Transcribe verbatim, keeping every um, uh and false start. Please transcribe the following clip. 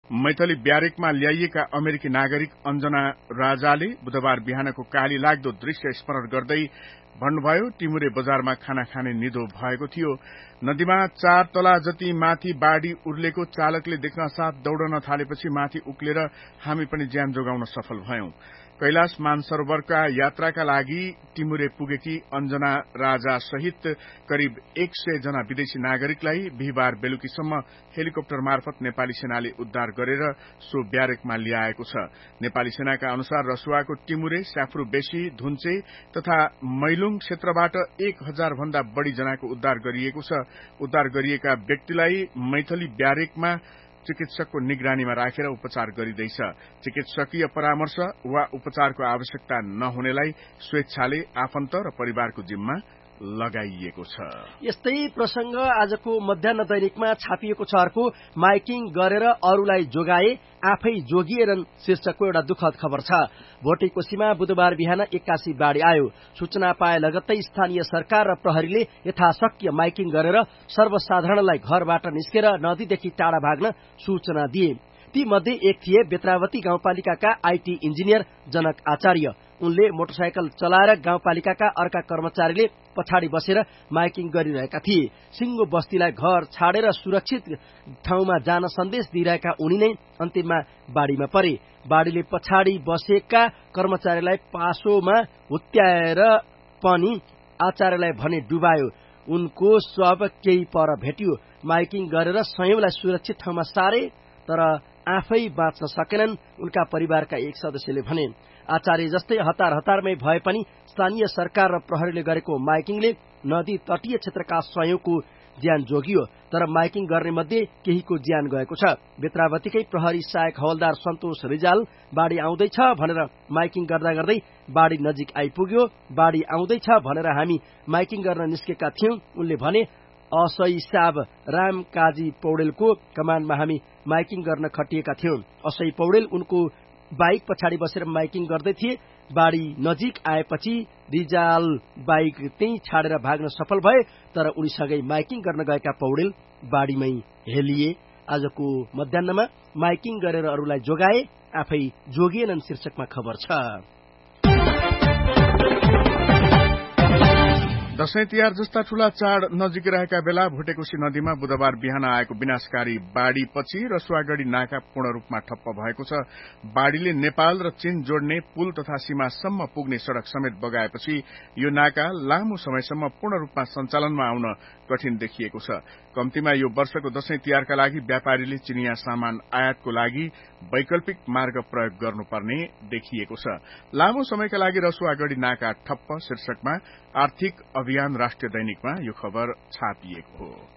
मैथली ब्यारेकमा ल्याइएका अमेरिकी नागरिक अञ्जना राजाले बुधबार बिहानको काली लाग्दो दृश्य स्मरण गर्दै भन्नुभयो, टिमुरे बजारमा खाना खाने निधो भएको थियो। नदीमा चार तला जति माथि बाढ़ी उर्लेको चालकले देख्न साथ दौड़न थालेपछि माथि उक्लेर हामी पनि ज्यान जोगाउन सफल भयौं। कैलाश मानसरोवरका यात्राका लागि टिमुरे पुगेकी अञ्जना राजा सहित करिब एक सय जना विदेशी नागरिकलाई बिहिबार बेलुकीसम्म हेलिकप्टर मार्फत नेपाली सेनाले उद्धार गरेर सो ब्यारेकमा ल्याएको छ। नेपाली सेनाका अनुसार रसुवाको टिमुरे, स्याफ्रू बेसी, धुन्चे तथा मैलुङ क्षेत्रबाट एक हजार भन्दा बढ़ी जनाको उद्धार गरिएको छ। उद्धार गरिएका व्यक्तिलाई मैथली ब्यारेकमा चिकित्सकको निगरानीमा राखेर उपचार गरिँदैछ। चिकित्सकीय परामर्श वा उपचारको आवश्यकता नहुनेलाई स्वेच्छाले आफन्त र परिवारको जिम्मा लगाइएको छ। यस्तै प्रसंग आजको मध्याह्न दैनिकमा छापिएको छ। अर्को माइकिङ गरेर अरूलाई जोगाए आफै जोगिएरन् शीर्षकको एउटा दुःखद खबर छ। भोटेकोशीमा बुधबार बिहान एक्कासी बाढ़ी आयो। सूचना पाए लगत्तै स्थानीय सरकार र प्रहरीले यथाशक्य माइकिङ गरेर सर्वसाधारणलाई घरबाट निस्केर नदीदेखि टाढा भाग्न सूचना दिए। ती मध्ये एक थिए बेत्रावती गाउँपालिकाका आईटी इन्जिनियर जनक आचार्य। उनले मोटरसाइकल चलाएर गाउँपालिकाका अर्का कर्मचारीले पछाडि बसेर माइकिङ गरिरहेका थिए। सिंगो बस्तीलाई घर छाडेर सुरक्षित ठाउँमा जान सन्देश दिइरहेका उनी नै अन्तिममा बाढ़ीमा परे। बाढ़ीले पछाडि बसेका कर्मचारीलाई पासोमा हुत्याएर पनि आचार्यलाई भने डुबायो। उनको शव केही पर भेटियो। माइकिङ गरेर सयौंलाई सुरक्षित ठाउँमा सारे तर आफै बाँच्न सकेनन्, उनका परिवारका एक सदस्यले भने। आचार्य जस्तै हतार हतारमै भए पनि स्थानीय सरकार र प्रहरीले गरेको माइकिङले नदी तटीय क्षेत्रका सयौंको ज्यान जोगियो। तर माइकिङ गर्ने मध्ये केहीको ज्यान गएको छ। बेत्रावतीकै प्रहरी सहायक हवलदार सन्तोष रिजाल बाढ़ी आउँदैछ भनेर माइकिङ गर्दा गर्दै बाढ़ी नजिक आइपुग्यो। बाढ़ी आउँदैछ भनेर हामी माइकिङ गर्न निस्केका थियौं, उनले भने। असई साब राम काजी पौडेलको कमानमा हामी माइकिङ गर्न खटिएका थियौं। असई पौडेल उनको बाइक पछाडि बसेर माइकिङ गर्दै थिए। बाढ़ी नजिक आएपछि रिजाल बाइक त्यही छाडेर भाग्न सफल भए, तर उनीसँगै माइकिङ गर्न गएका पौडेल बाढ़ीमै हेलिए। आजको मध्याह्नमा माइकिङ गरेर अरूलाई जोगाए आफै जोगिएनन् शीर्षकमा खबर छ। दशैं तिहार जस्ता ठूला चाड नजिक रहेका बेला भोटेकोशी नदीमा बुधबार बिहान आएको विनाशकारी बाढ़ीपछि रसुवागढ़ी नाका पूर्ण रूपमा ठप्प भएको छ। बाढ़ीले नेपाल र चीन जोड्ने पुल तथा सीमासम्म पुग्ने सड़क समेत बगाएपछि यो नाका लामो समयसम्म पूर्ण रूपमा सञ्चालनमा आउन कठिन देखिएको छ। कम्तीमा यो वर्षको दशैं तिहारका लागि व्यापारीले चिनिया सामान आयातको लागि वैकल्पिक मार्ग प्रयोग गर्नुपर्ने देखिएको छ। लामो समयका लागि रसुवागढ़ी नाका ठप्प शीर्षकमा आर्थिक अभियान राष्ट्रिय दैनिकमा यो खबर छापिएको हो।